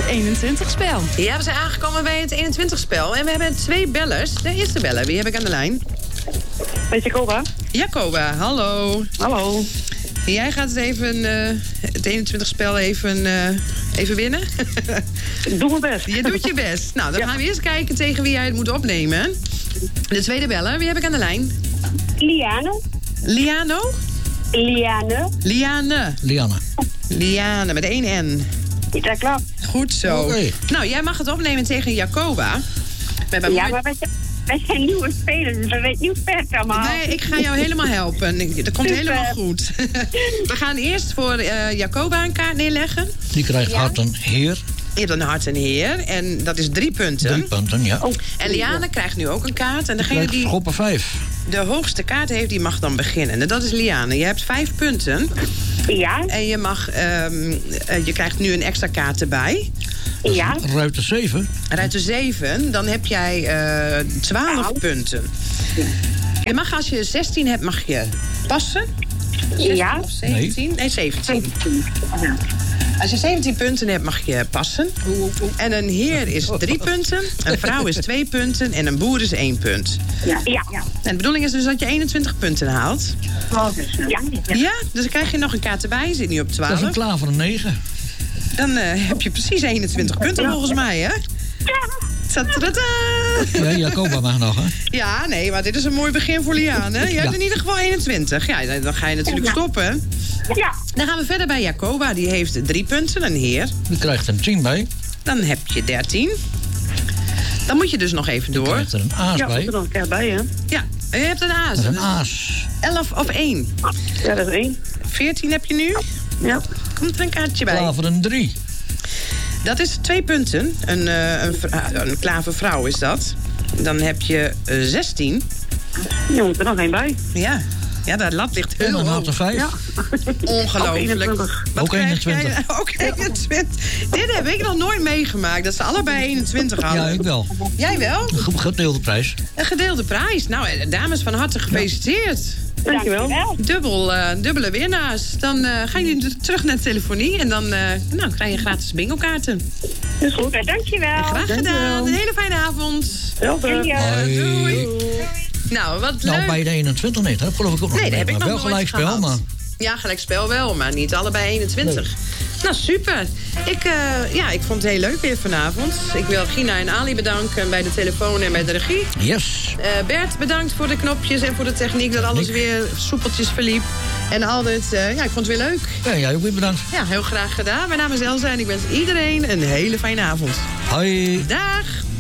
21-spel. Ja, we zijn aangekomen bij het 21-spel. En we hebben 2 bellers. De eerste beller, wie heb ik aan de lijn? Met Jacoba. Jacoba, hallo. Hallo. Jij gaat het 21-spel even winnen? Ik doe mijn best. Je doet je best. Nou, dan gaan we eerst kijken tegen wie jij het moet opnemen. De tweede beller, wie heb ik aan de lijn? Liane. Liano? Liane. Liane, met 1 N. Ja, klopt. Goed zo. Okay. Nou, jij mag het opnemen tegen Jacoba. Ja, maar wij zijn nieuwe spelers, dus we weten niet hoe ver het allemaal. Nee, ik ga jou helemaal helpen. Dat komt Super. helemaal goed. We gaan eerst voor Jacoba een kaart neerleggen. Die krijgt hart een heer. Je hebt een hart en heer. En dat is 3 punten. 3 punten, ja. Oh. En Liane krijgt nu ook een kaart. En degene Krijgt die schoppen 5. de hoogste kaart heeft, die mag dan beginnen. En dat is Liane. Je hebt 5 punten. Ja, En je mag, je krijgt nu een extra kaart erbij. ja. Ruiter 7. Ruiter 7, dan heb jij 12 punten. Je mag, als je 16 hebt, mag je passen. 16 Ja. of 17? Nee, 17. Ja. Als je 17 punten hebt, mag je passen. En een heer is 3 punten. Een vrouw is 2 punten. En een boer is 1 punt. Ja. Ja. En de bedoeling is dus dat je 21 punten haalt. Ja. Ja, dus dan krijg je nog een kaart erbij. Je zit nu op Dat is 12. een klaver een 9. Dan heb je precies 21 punten volgens mij, hè? Tatada! Ja, Jacoba mag nog, hè? Ja, nee, maar dit is een mooi begin voor Liane. Je hebt in ieder geval 21. Ja, dan ga je natuurlijk stoppen. Ja. Dan gaan we verder bij Jacoba. Die heeft 3 punten, een heer. Die krijgt een 10 bij. Dan heb je 13. Dan moet je dus nog even Die door. krijgt er een aas Ja, bij. er nog een keer bij, hè? Ja, je hebt een aas. Dat is een Dus aas. 11 of 1. Ja, dat is 1. 14 heb je nu. Ja. Komt er een kaartje bij. Klaver een 3. Dat is 2 punten. Een klavervrouw is dat. Dan heb je 16. Je moet er nog 1 bij. Ja, dat lat ligt En heel dan had hoog. er 5. Ja. Ongelooflijk. Ook 21. Wat Ook krijg 21. jij? Ook 21. Dit heb ik nog nooit meegemaakt. Dat ze allebei 21 hadden. Ja, ik wel. Jij wel? Een gedeelde prijs. Een gedeelde prijs. Nou, dames, van harte gefeliciteerd. Dankjewel. Dubbele winnaars. Dan gaan jullie terug naar de telefonie. En dan krijg je gratis bingo-kaarten. Is goed. Super, dankjewel. Graag gedaan. Een hele fijne avond. Hetzelfde. Hoi. Nou, wat Nou, leuk. bij de 21 niet. Dat geloof ik ook nog Nee, dat heb ik maar nog wel nooit gelijk spel, gehad. maar... Ja, gelijkspel wel, maar niet allebei 21. Nou, super. Ik vond het heel leuk weer vanavond. Ik wil Gina en Ali bedanken bij de telefoon en bij de regie. Yes. Bert, bedankt voor de knopjes en voor de techniek. Dat alles weer soepeltjes verliep. En altijd, ik vond het weer leuk. Ja, jij ook weer bedankt. Ja, heel graag gedaan. Mijn naam is Elsa en ik wens iedereen een hele fijne avond. Hoi. Dag.